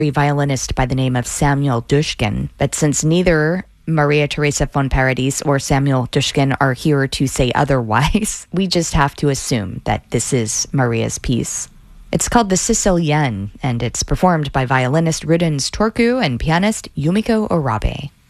violinist by the name of Samuel Dushkin. But since neither Maria Teresa von Paradis or Samuel Dushkin are here to say otherwise, we just have to assume that this is Maria's piece. It's called The Sicilienne, and it's performed by violinist Rudens Turku and pianist Yumiko Orabe.